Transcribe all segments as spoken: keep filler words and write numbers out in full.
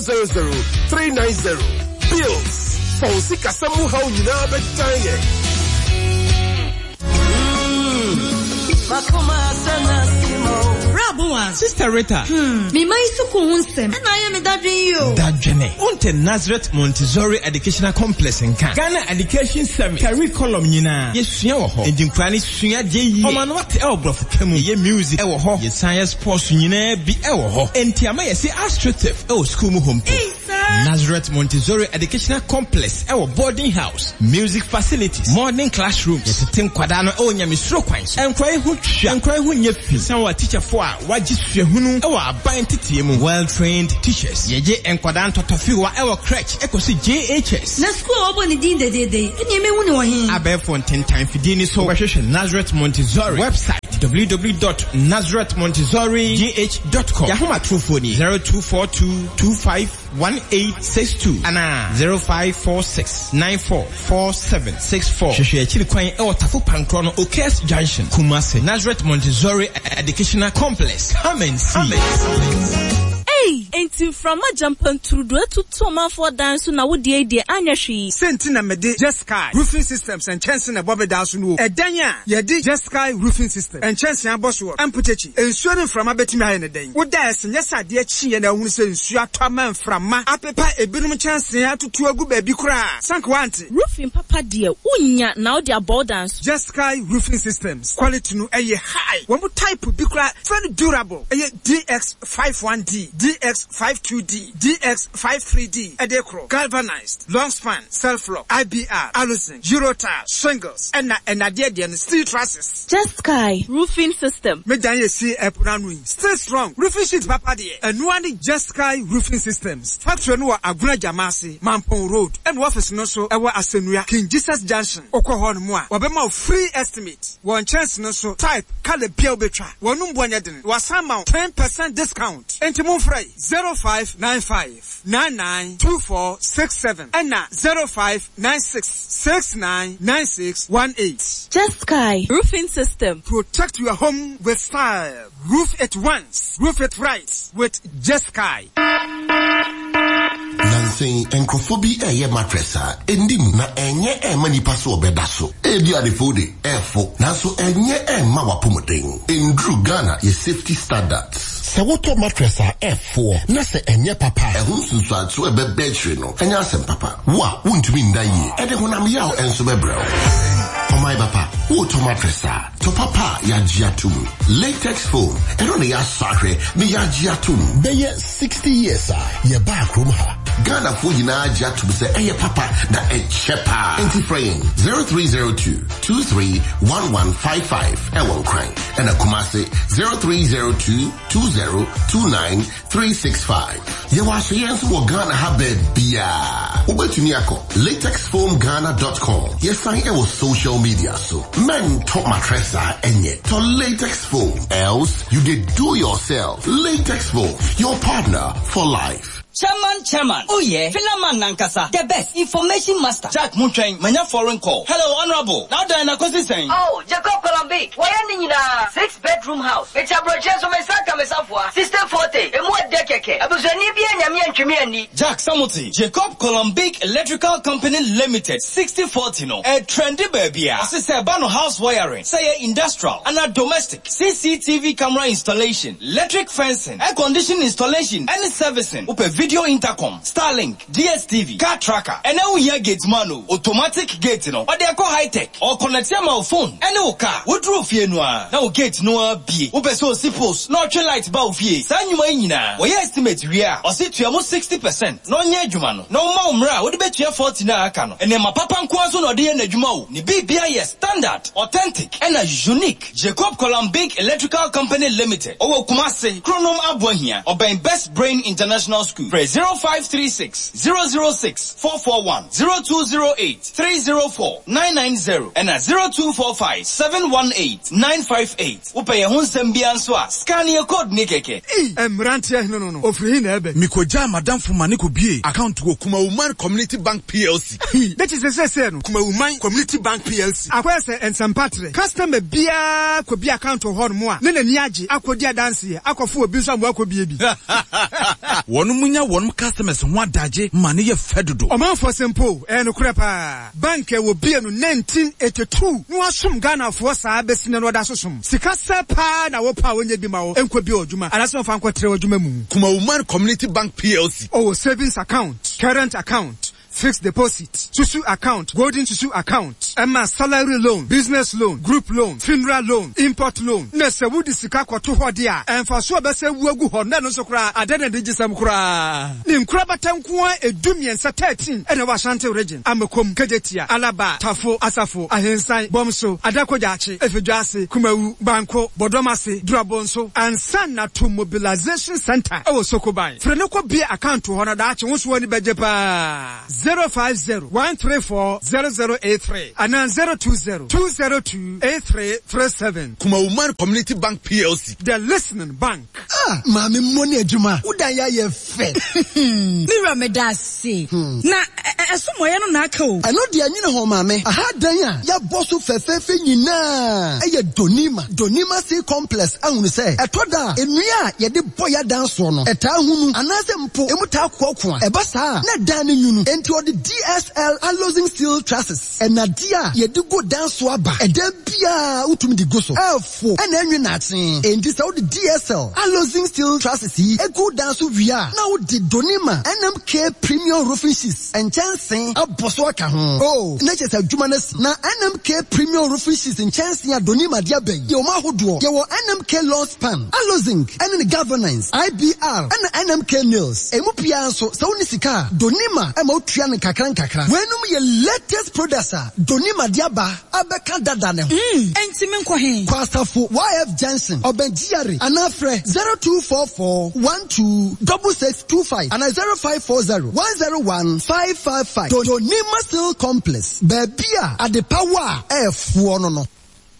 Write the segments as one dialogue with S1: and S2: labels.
S1: zero zero three nine zero. Bills. Fonsi kasamu hau nyina betanye.
S2: Rabuwa, Sister Rita.
S3: Hmm. Me mai suku hunsem. Na ya me dadwen yo.
S2: Dadwene. Unte Nazareth Montessori Educational Complex in Kan. Ghana Education Summit. Curriculum nyina. Yesua wo ho. Edinkwani sua je yi. Oma no wate e obrofo kamu. Ye music e wo ho. Ye science sports nyina bi e wo ho. Enti ama ye se astroturf e wo school mu home. Nazareth Montessori Educational Complex e wo boarding house, music facilities, modern classrooms. Yesete nkwada no e wo nyamesuro kwan so. Enkwai hu twa, enkwai hu nye fi. San wa teacher for a waji suahunu e wo aban titie mu. Well trained teachers. Yeje enkwada ntotofi wa e wo crèche e kosi J H S.
S3: Na school obo ni din de de de. Eni me hu ni wo hin.
S2: Abefo ten fidini so wahwehwe Nazareth Montessori website w w w dot nazareth montessori g h dot com. Yahoo Trufoni zero two four two two five one eight six two and zero five four six nine four four seven six four. Sheshe achiri kwan e otafo pankro no Okes Junction, Kumasi. Nazareth Montessori Educational Complex. Come and see. Come and see.
S4: Hey, enti from a jumpan through do to toma for dance na wo die die anyashi.
S5: Sentina mede Jeskai Roofing Systems and chance na bobe dance no. Edanya ye di Jeskai Roofing System and chance na boss wo. Amputechi ensuring from abetimi ha ne den. Wo da ese nyesa de achi ye na hu se ensu atoma mframa apepa ebirum chance ya tutu agu ba bi kura. Sank wanti
S4: roofing papa de unya na wo de abundance.
S5: Jeskai Roofing Systems quality no eye high. Wo mo type bi kura very durable. Eye D X fifty-one D D X fifty-two D, D X fifty-three D, Edecro, galvanized, long span, self-lock, I B R, alusin, Eurotile, shingles, and na and na dear dear steel trusses.
S4: Jeskai Roofing System.
S5: Me dan ye see epunanui. Stay strong. Roofing sheet papa dear. And one Jeskai Roofing Systems. Factory no Aguna Jamasi, Mampong Road, and office no so ewa Asenuya, King Jesus Junction, Okohon Moa. Wabema free estimate. One chance no so type Kale Pio Betra. Wanum Bwanyaden. Wasama ten percent discount. Entimun Frey. zero five nine five nine nine two four six seven and na zero five nine six six nine nine six one eight.
S4: Jeskai Roofing System.
S5: Protect your home with style. Roof it once, roof it right with Jeskai.
S6: Nancy encrophobi eye matressa endim na enye e manipa so obeda so edi adefode efo na so enye e ma wapomoden endru Ghana ye safety standards. Se woto matressa efo na se enye papa ehun sunsu atso ebe betri no enya asem papa wa wuntumi ndaye ede honam yaw enso bebrel. For my papa woto matressa to papa ya giatum latex foam ero ne ya sahwe me ya giatum be sixty years ah ye back room ha Ghana for yina giatum se eye papa na e chepa anti-fraying zero three zero two two three one one five five ewon crime and a Kumasi zero three zero two two zero two nine three six five. Ye was yes wo Ghana ha bia ubetumi akọ latex foam ghana dot com. Yes sign e was social media so men top matressa enye to latex foam else you did do yourself. Latex foam, your partner for life.
S7: Chairman, Chairman. Oh yeah. Philaman Nankasa. The best information master.
S8: Jack Muntrain, manya foreign call. Hello, Honorable. Now Diana Kosi saying.
S7: Oh, Jacob Colombic. Why are you in a six bedroom house? It's a project of a Saka Mesafwa. Sister Forte. A more decade. I was a Nibian Yami and Chimiani.
S8: Jack Samuti. Jacob Colombic Electrical Company Limited. sixty forty no. A trendy baby. Sister Bano house wiring. Say industrial. And a domestic. C C T V camera installation. Electric fencing. Air conditioning installation. And servicing. Upe video intercom, Starlink, D S T V, car tracker, and now we hear gate manu, automatic gate no, or they are called high tech, or connect your mobile phone, and no car, what drove here noa, now gate noa be, upeso sipos, no trail light bow fee, san you mainina, we estimate ria, or sit to almost sixty percent, no nyejumano, no maumra, would bet you forty na akano, and then my papa nkwazo no de nejumo, ni B B I S standard, authentic, and a unique, Jacob Colombic Electrical Company Limited, or Kumase, Chronom Abwahia, or by Best Brain International School. zero five three six zero zero six four four one zero two zero eight three zero four nine nine zero and at zero two four five seven one eight nine five eight. Upe ye hun sembian swa scan your code ni keke.
S5: Eh, emrantia no no no. Ofri na ebe.
S9: Mikoja madam Fumani ko bie account go Kuma Woman Community Bank P L C.
S5: That is a say no.
S9: Kuma Woman Community Bank P L C.
S5: Akwese ensempatre. Customer bia ko bia account ho no mo a. Ne na ni age akodi adanse akofo obi so amwa ko bie bi.
S9: Wonu munya one customers ho adagye ma ne ye fedodo.
S5: Oman for simple e no krepa. Bank e wo bia no nineteen eighty-two. No asum Ghana for saa besine no da sosum. Sika sepa na wo pa wonye bi ma wo enkwa bi odwuma. Anaso fa nkwa tre odwuma mu.
S9: Kuma Woman Community Bank P L C.
S5: Oh, savings account, current account, fixed deposit, Susu account, golden Susu account, Emma salary loan, business loan, group loan, funeral loan, import loan. Nese wudi sika kwa tuho dia. Enfa suwa bese uwegu honda nonso kura. Adene dijisam kura. Ni mkraba tankuwa edumyensa thirteen. Ene wa Ashanti region. Amekom, Kejetia, Alaba, Tafo, Asafo, Ahensai, Bomso, Adako Jachi, Efejuasi, Kumewu, Banko, Bodomasi, Drabonso, and Sana to Mobilization Center. Ewo Sokobai. Frenoko bia account to hona dachi. Wonsu wani bejepa. zero five zero one three four zero zero eight three and then zero two zero two zero two eight three three seven.
S9: Kuma Woman Community Bank P L C.
S5: The listening bank.
S10: Ah, mami money ejuma. Uda ya ye fe.
S3: Mira me da se. Na esumo ye no na aka o.
S10: Ano dia nyine ho mami. Aha dan ya ya boso fefefe nyina. Eye Donima. Donima Sea Complex ahunu se. Etoda enua ye de boya dan so no. Eta hunu anase mpo emuta kwakwa. Eba sa na dan ne nyunu. Enti the D S L Alozing Steel Trusses. And Nadia, ye do go down swaba. And then Pia Utumi di Goso. Elfo. And then you natin. And this out the D S L Alozing Steel Trusses. He a go down so we are. Now the Donima N M K Premium Roofing Sheets. And chancing a Boswaka home. Oh, nature's a Jumanes. Now N M K Premium Roofing Sheets and chancing a Donima Diabe. Yo Mahudo. Yo N M K Law Span. Alozing. And the governance. I B R. And N M K Nails. Emupia so Saunisika. Donima. Emo Trian kakran kakran. When your latest producer, Donima Diaba, Abeka Dadane.
S3: Hmm, enti men kwa hen.
S10: Kwasafo Y F Johnson, Obenjiari, Anafre, zero two four four one two six six two five, and zero five four zero one zero one five five five. Donima Steel Complex, Bebia, at the power, F one no.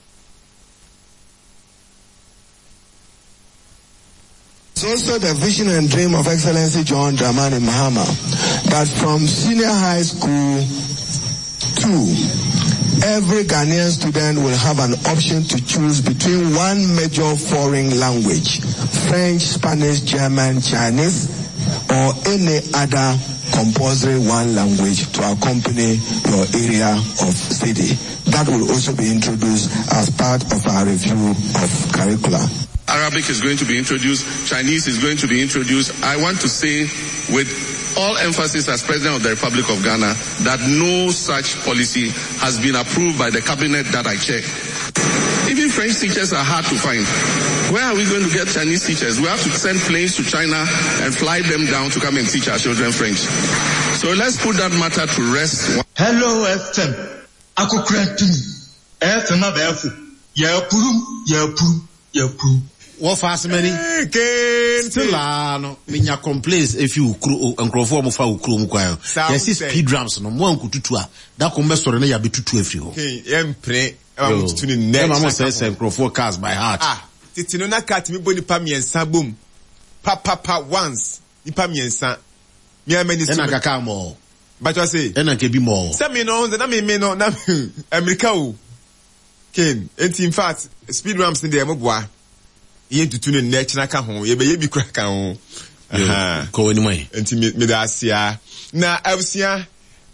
S11: It's also the vision and dream of Excellency John Dramani Mahama that from senior high school to every Ghanaian student will have an option to choose between one major foreign language, French, Spanish, German, Chinese, or any other compulsory one language to accompany your area of study. That will also be introduced as part of our review of curricula.
S12: Arabic is going to be introduced. Chinese is going to be introduced. I want to say with all emphasis as President of the Republic of Ghana that no such policy has been approved by the cabinet that I checked. Even French teachers are hard to find. Where are we going to get Chinese teachers? We have to send planes to China and fly them down to come and teach our children French. So let's put that matter to rest.
S13: Hello, F M. Akokrentum. F M abefu. Yepurum, yepurum, yepurum.
S14: What fast many? Still no. Minya complaints if you crew and crofo mo fa ukru mu kwa. Yes, speed drums no mo ankutu a. Da ko mbe soro na ya betutu afri ho.
S15: Yempre. Ema mo tutu ni next.
S14: Ema mo say say crofo cars by heart.
S15: Ah, titino na cat mi boni pa miensa bom. Pa pa pa once. Nipa miensa. Mi ameni so.
S14: Ena kaka mo.
S15: But you say.
S14: Ena ke bi mo.
S15: Say me no, na me me no, na America o. Ken, enti in fact, speed drums ni dey mo boa. Yen tutu ne next na ka ho ye be ye bi kra ka ho aha
S14: ko wani mai
S15: enti me da asia na asia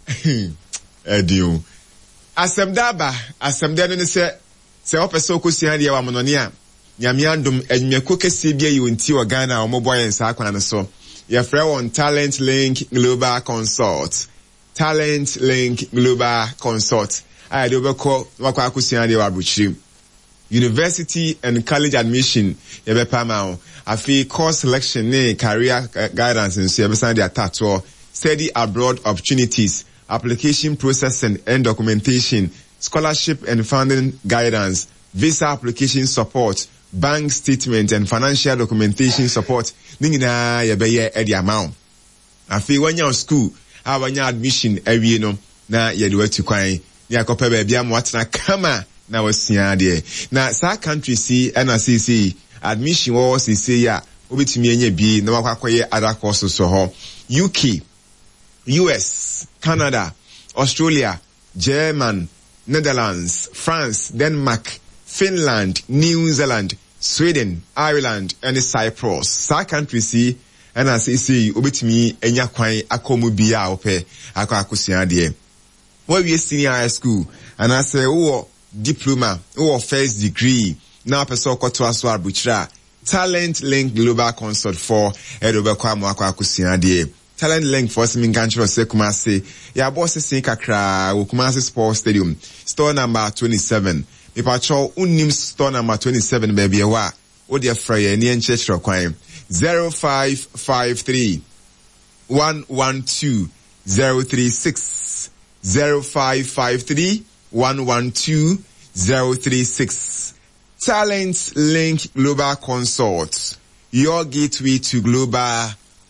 S15: edio asem da ba asem da no ne se se opeso kosia de wa monone a nyame andom enweko kese bia yi wonti o Ghana o mobo yen sa akwana ne so ye frɛ won Talent Link Global Consult Talent Link Global Consult ai de obekɔ wakɔ akosia de wa bruchiri University and college admission yebe pama afi course selection ne career uh, guidance and so yebe san dey attach or study abroad opportunities application processing and documentation scholarship and funding guidance visa application support bank statement and financial documentation support ningina yebe ye e di amount afi wanya school a wanya admission awie no na yede watu kwan ya kopa ba bia mo atena kama na wasia de na sa country si na C C admission wo C C ya obetumi enye bi na wakwakoye other courses so ho U K U S Canada Australia German Netherlands France Denmark Finland New Zealand Sweden Ireland and Cyprus sa country si and I say say obetumi enya kwan akomu bia ope akọ akosua de where we senior high school and I say oh diploma or first degree now person koto aso abuchira Talent Link Global Consult for edobe kwa mo akọ akosua de Talent Link for some country say Kumasi ya boss say kakra wo Kumasi Sports Stadium store number twenty-seven me patrol unim store number twenty-seven baby wa o de frey ni enchechro kwan zero five five three one one two zero three six zero five five three one one two zero three six. Talent Link Global Consult, your gateway to global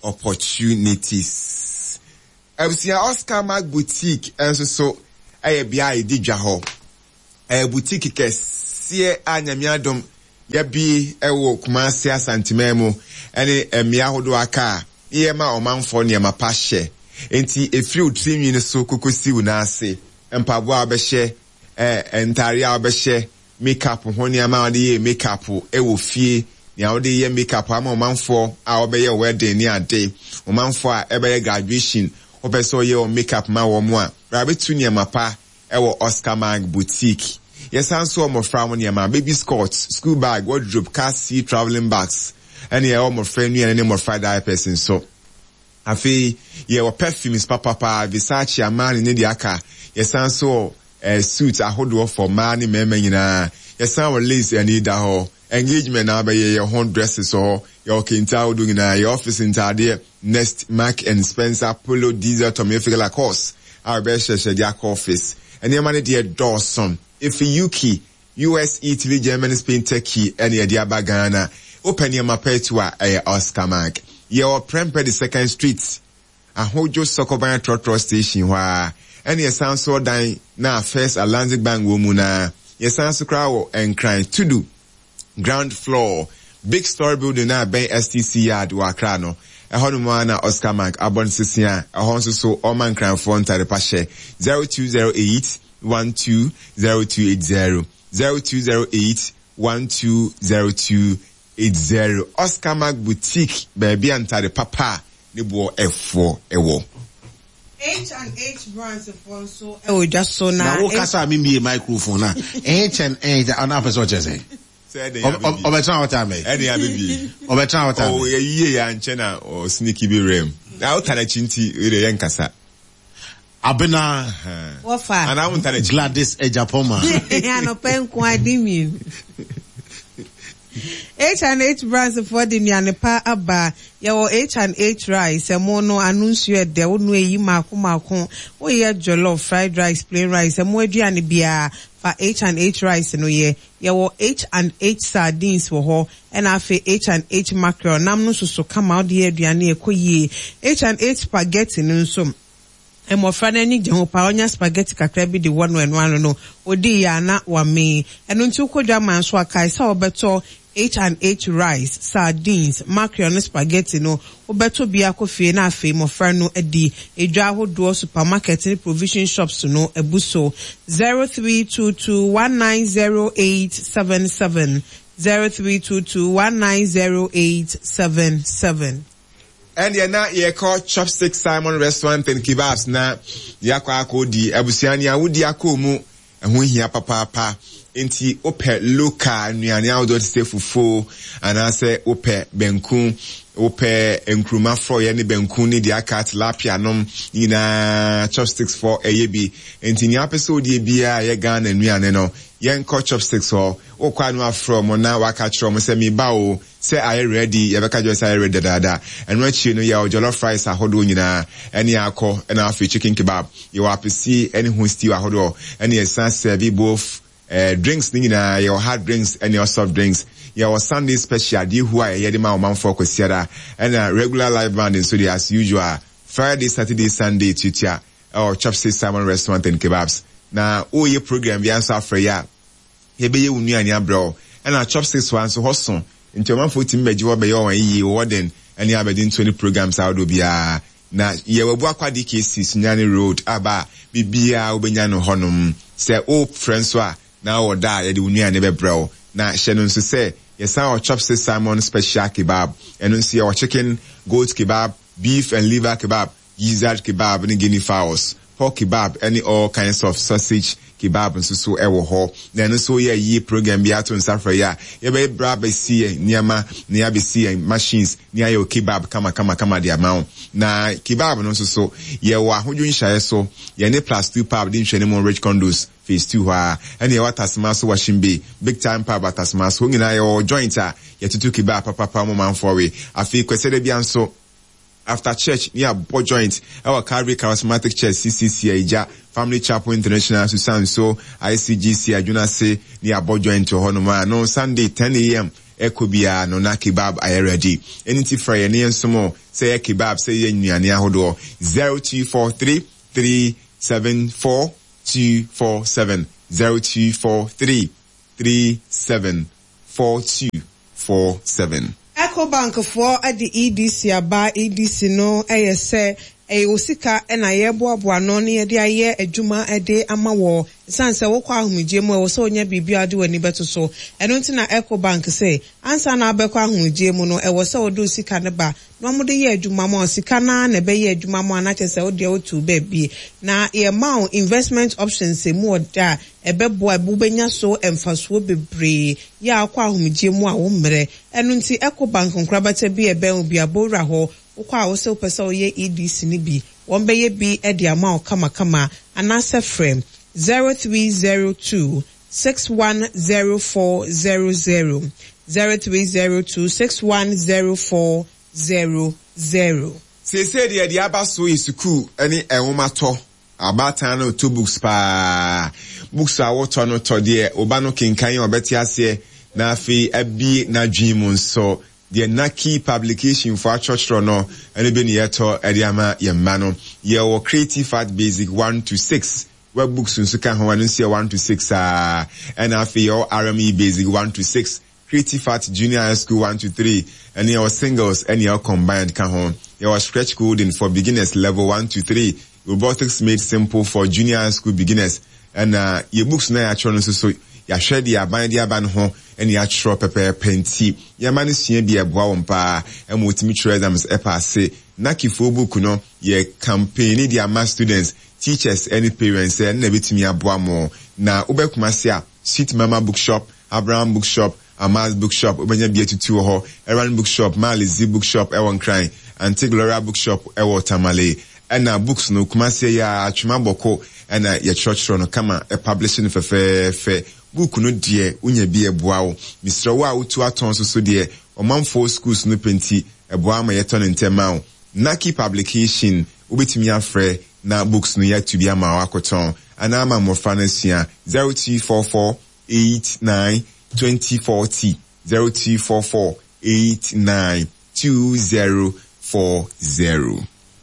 S15: opportunities. Ebusia Oscar Mac Boutique and so so aye bia di dwa ho. Eh boutique kese anyamiadom ya bi ewo Kumasi Asantememo ene emia hodo aka yema omanfo ne ma pa hye. Enti efri utimi ne so kokosi wo na ase. Empabo abehye eh entare abehye makeup honi ama de makeup e wo fie ni a de ye makeup ama omanfo a obeye wedding ni ade omanfo a ebeye graduation opeso ye o makeup ma wo mo a rabetu ni mapa e wo Oscar Mag Boutique yesanso mo fra mo ni ma baby skirts school bag wardrobe car seat traveling bags and ye o mo fra nu ene mo fra diapers so afi ye wo perfumes papa pa Versace Armani ni di aka yesanso Uh, suit ahodo for money meme nyina yesan we lace ani da ho engagement na be your home dresses or your kinta odo nyina your office intade Next Mark and Spencer Polo Diesel Tommy Figala course our best share their office and your money dear Dawson if U K U S Italy Germany Spain Turkey and your dear Bagana open your map to a Oscar Mag your prempe the second street a hojo sokoban trotro station where any yesan so dan na first Atlantic Bank wo mu na yesan so kra wo enkran to do ground floor big story building na ben S T C yard wa kra no e hono mo na Oscar Mark abon sisia e hon so so o man kran phone tare pa she zero two zero eight one two zero two eight zero zero two zero eight one two zero two eight zero Oscar Mark Boutique baby antare papa ne bo efo ewo
S16: H and H brands for so oh just so now
S14: na wo kasa mi mi microphone na H and H ana person che say obetra water me
S15: ene ya bibi
S14: obetra water
S15: oh ye ye ya nche na o sneaky be rem na o tana chinti ire yen kasa
S14: abena
S16: wofa
S15: ana wo tana
S14: Gladys Ejapoma
S16: ya no pen kwa dimi H and H brands for the Nianepa Abba, your H and H rice, a mono annunciate de one way mako mako, or ye jollof, fried rice, plain rice, a more diani beer for H and H rice no ye, your H and H sardines for her, and afe H and H mackerel, namno so come out here diani ko ye, H and H spaghetti no some. E mo fra na ni je ho pa onya spaghetti kakra bi de one and one no odi ya na wa me eno nti ukodwa man so akai sa obeto H and H rice sardines mackerel and spaghetti no obeto bia kofie na afi mo fra no edi edwa ahodo supermarket ni provision shops no ebuso zero three two two one nine zero eight seven seven zero three two two one nine zero eight seven seven.
S15: And ye na ye call Chopstick Simon Restaurant and Kebabs na yakwa akodi abusiani awudi akomu ehun hia papa papa enti ope local nuane awdo te fufu anase ope benku ope enkruma fro ye ne benku ni dia cat lapia nom ina Chopsticks for eyebi enti ni episode ye bia ye Ghana nuane no yen call Chopsticks for okwa no afro mo na waka chro mo se mi ba o say I ready ye beka jo say ready dada and when chi no ya jollof rice ahodo nyina ene akọ na afi chicken kebab you apisi ene hu stew ahodo ene esan serve both uh, drinks nyina your hard drinks and your soft drinks your Sunday special di hu a ye de ma o man for kwesiara and regular live band in studio as usual Friday Saturday Sunday tutia or Chopstick Simon Restaurant and Kebabs na o ye program bi anso afreya ye be ye unuani abro and our Chopsticks one so hoson into man for team beji wo be yo yi warden any abedin twenty programs out do bia na ye webu akwadi cases nyane road aba bibia obenya no honom se o friends wa na o da ye de unia ne bebrel na hye no nso se Yes, our chopstick salmon special kebab. And then see our chicken, goat kebab, beef and liver kebab, gizzard kebab, and guinea fowls, pork kebab, any all kinds of sausage kebab and so so ewo ho. Then so yeah ye program be ato nsafra ya. Ye be bra be see niama, nia be see machines, nia yo kebab kama kama kama di amount. Na kebab no so so ye wa hodwo nhyae so ye ne plus two pub di nhwene mo rich condos phase two ha. And ye wa tasma so washing bay big time pub tasma so nyina yo joint a ye tutu kebab papa papa mo man for we. Afi kwese de bia nso after church near Bo Joint, our Calvary Charismatic Church, C C C, Ija, Family Chapel International, Susan, so I C G C, Ajuna say, near Bo Joint to Honoma, no Sunday, ten a.m. Ekobia, no na kebab, I ready. Anything Friday, near some more, say kebab, say yen, near Hodo, zero two four three, three seven four, two four seven, zero two four three, three seven four, two four seven.
S16: Ecobank for at the E D C aba E D C no A S A e osika e na ye boaboa no ne de aye adwuma e de amawo sanse wo kwa ahumje mu e wo so onya bibia de wani beto so eno nti na Ecobank say ansa na abekwa ahumje mu no e wo so odo sika ne ba no mo de ye adwuma mo sika na na be ye adwuma mo na chese wo de o tu ba bi na e ma investment options e mu oda e be boa bu benya so emfaso bebre ya akwa ahumje mu a wo mre eno nti Ecobank nkrabata bi e be obi abora ho ukwa wo se opesa oye E D C ni bi won be ye bi e de ama o kama kama anase frame zero three zero two six one zero four zero zero zero three zero two six one zero four zero zero.
S15: Se se de de aba so isuku ani enwoma to abatan no to books pa books a wo to no to de oba no kinkan obeti ase na afi abi na dream so the Naki publication for church no and be near to Ediama Yamano. Your creative art basic one to six. Web books in Sukan Hawanusia one to six uh and after your R M E basic one to six. Creative art junior high school one to three. And your singles and your combined kahon. Your stretch coding for beginners level one to three. Robotics made simple for junior high school beginners. And uh your books na actually so ya share the aband the aban ho and ya tro pepper penti ya mani sua bi eboa wompa em wotimi tro exams e passe Naki fo book no ye campaign the ama students teachers and parents and na betimi aboa mo na obekuma se a Sweet Mama bookshop, Abraham bookshop, Amas bookshop, obenya bi etutu ho Eran bookshop, Malizi bookshop e won cry Anti Gloria bookshop e wo Tamale and na books no kuma se ya atwuma boko and na ye church no kama e publishing fe fe fe book no die unya bi eboa wo Mister Wa utu aton so so die omanfo schools no penti eboa ma yeton ntema wo Naki publication ubetimi afre na books no yet to be ama wakoton ana ama mofa na sia zero two four four eight nine two zero four zero zero two four four eight nine two zero four zero.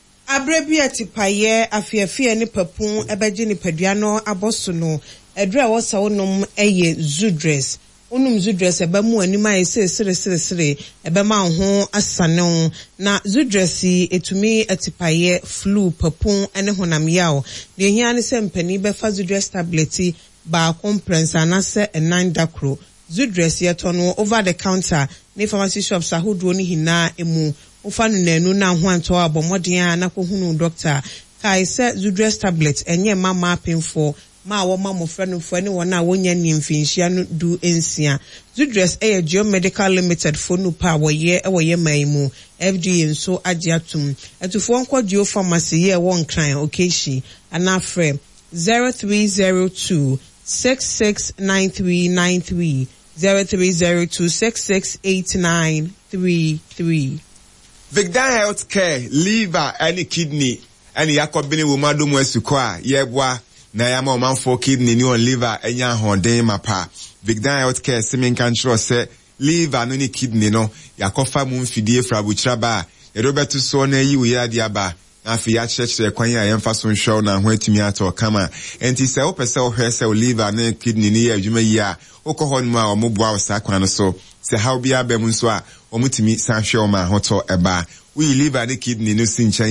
S16: Abrebi atipaye afiafie ni papun ebeji ni padua no aboso no edre wo sa wonom eye Zudres onum Zudres eba mu anima ese sere sere sere eba ma ho asane na Zudres etumi atipaye flu papun ene honam yawo de hia ne se mpani be fa Zudres tablet ba conference anase enan dakro Zudres yetono over the counter ne pharmacy shops ahodo ni hina emu ufanu nenu na ho anto abomodin na ko hunu doctor kai se Zudres tablet enye mama pinfo ma wo ma mo frenu fo ni wona wonya ni mfinhia no du ensia Zudres e Geo Medical Limited fo nu pa wo ye e wo ye maimu F D A nso age atum etufo nko Geo Pharmacy ye won kran okeshi anafre zero three zero two six six nine three nine three zero three zero two six six eight nine three three.
S15: Vicdan Healthcare, liver, any kidney, any yakobini wumadu mwesukwa, yebwa, na yama omanfo kidney, ni on liver, enya honde mapa. Vicdan Healthcare, simen kanchro se, liver, noni kidney no, yakofa mumfidie frabuchaba, yerobetu so ne yi uya diaba, afi ya cheche kwanya yemfa so show na ho atimi ato kama enti se wo pese wo hwese wo liver na kidney ni adwuma yi a okohon mu a omoboa wo sa kwan so se how bia bem so a omutimi sa hwe o ma hoto eba we liver na kidney no si nchen ya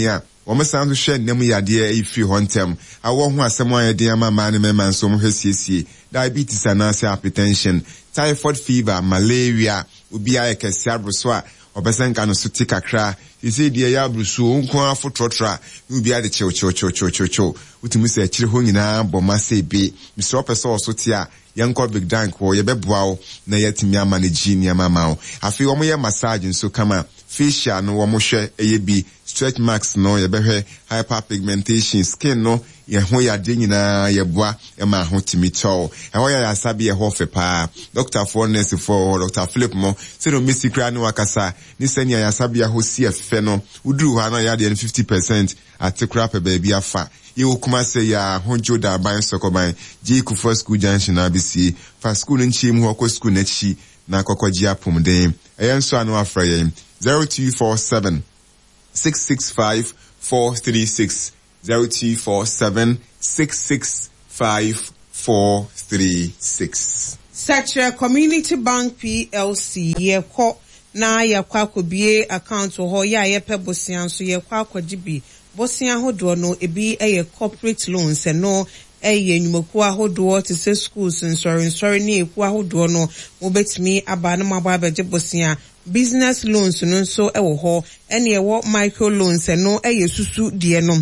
S15: wɔn san so hwɛ nnam yadeɛ ayi firi hɔ ntɛm awɔ ho asɛm a yɛde ama maa ne mɛma nso mo hwɛ siesie diabetes anaasɛ hypertension typhoid fever malaria obi ayɛ kɛse abroso a ɔbɛsɛn ka no so ti kakra sisi deɛ yɛ abroso nko afo trɔtrɔ obi ade kyew kyew kyew kyew kyew kyew utumi sɛ akyire hɔ nyinaa bɔ ma sɛ ebe misrɛ ɔpɛ sɛ ɔso te a yɛnkɔ big dank wɔ yɛbɛboa wo na yɛtumi ama no gyi nneɛma ma wo afei wɔn yɛ massage nso kama facial no wɔn hwɛ ɛyɛ bi stretch marks no yɛbɛhwɛ hyperpigmentation skin no yɛho yɛade nyinaa yɛboa ɛma ho tumi tɔw ɛhɔ yɛ asabi ɛhɔ fɛ paa doctor for nurse for Doctor Philip mo sɛ no misi kra no wakasa ne sɛ nea yɛasabi ɛhɔ si ɛfɛ no woduru hɔ ano yɛade no fifty percent ate kra pɛ baabi afa yɛwɔ kuma sɛ yɛ ahonjo da ban sɔkɔban gye kufa school junction abisi fa school no nkyɛn mu hɔ kɔ school n'akyi na kɔkɔ gye apomden ɛyɛ nso ano afra yɛn zero two four seven six six five four three six zero two four seven six six five four three six.
S16: Sachere Community Bank P L C yɛkɔ na yɛkɔ akɔbie account hɔ yɛ a yɛpɛ bosia nso yɛkɔ akɔgye bi bosia ahodoɔ no ebi ɛyɛ corporate loans ɛno ɛyɛ nnwumakuo ahodoɔ te sɛ schools nsɔrensɔre ne ekuo ahodoɔ no mobɛtumi aba na maba abɛgye bosia business loans no nso ɛwɔ hɔ ɛne ɛwɔ micro loans ɛno ɛyɛ susu deɛ no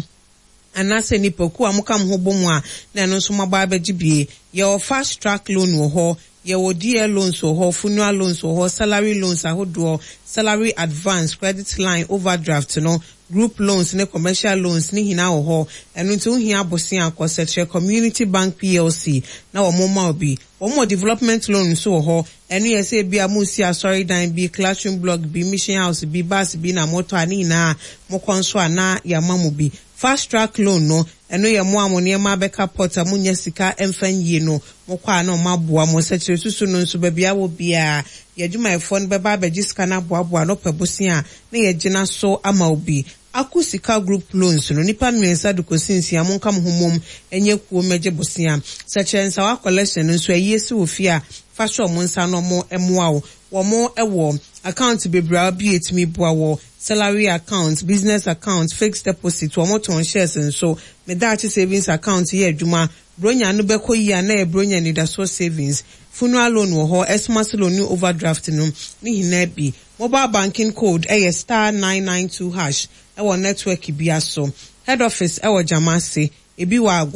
S16: anase nipaku a muka mo ho bomu a na ɛno nso maba abɛgye bie yɛwɔ fast track loan wɔ hɔ yɛwɔ D L loans wɔ hɔ funeral loans wɔ hɔ salary loans ahodoɔ salary advance credit line overdraft no group loans ne commercial loans ne hina wɔ hɔ ɛno nti wohia abosia akɔsɛkyerɛ Community Bank P L C na wɔn ma obi wɔn development loan nso wɔ hɔ ɛno yɛ sɛ bi a mo si asɔre dan bi classroom block bi mission house bi bus bi na moto ani na mo kɔnso ana yɛ ma mo bi fast track loan no ɛno yɛ mo a mo nneɛma bɛka port a mo nya sika ɛmfa nyie no mo kɔ a na ɔmo aboa mo sɛkyerɛ susu no nso baabi awɔ bia yɛdwumayɛfoɔ no bɛba abɛgye sika no aboaboa no pɛ bosia na yɛgyina so ama obi Akusika group loans no nipa mmiɛnsa de kɔsi nsia mo nka mo ho mom ɛnyɛ kuo mɛgye bosia sɛkyerɛ nsawa collection nso ɛyɛ si wɔ fie a fa hwɛ ɔmo nsa no ɔmo ɛmoa wo wɔmo ɛwɔ account bebree bi etimi boa wɔ salary account business account fixed deposit wɔmo tɔn shares nso medaakye savings account yɛ adwuma bronya no bɛkɔ yi a na yɛ bronya nidaso savings funeral loan wɔ hɔ esmas loan ne overdraft no ne hina bi mobile banking code ɛyɛ star nine nine two hash ɛwɔ network bi aso head office ɛwɔ Jamase ebi wɔ